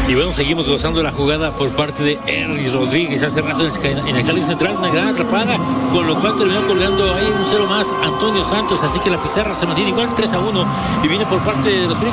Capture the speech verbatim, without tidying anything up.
Y bueno, seguimos gozando la jugada por parte de Henry Rodríguez. Hace rato en el jardín central, una gran atrapada, con lo cual terminó colgando ahí un cero más Antonio Santos. Así que la pizarra se mantiene igual, tres a uno. Y viene por parte de los